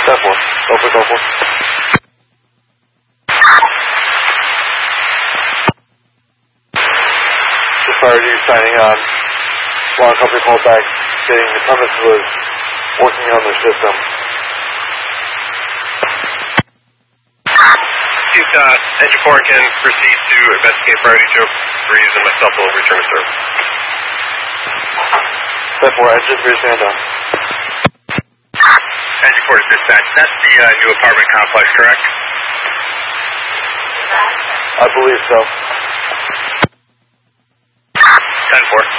10-4. Go for 4. Just prior to you signing on, Long Company called back, stating the premise was working on their system. Engine 4 can proceed to investigate priority Joe Breeze and myself will return to service. 10-4, engine 3, stand on. Engine 4 to dispatch. That's the new apartment complex, correct? I believe so. 10-4.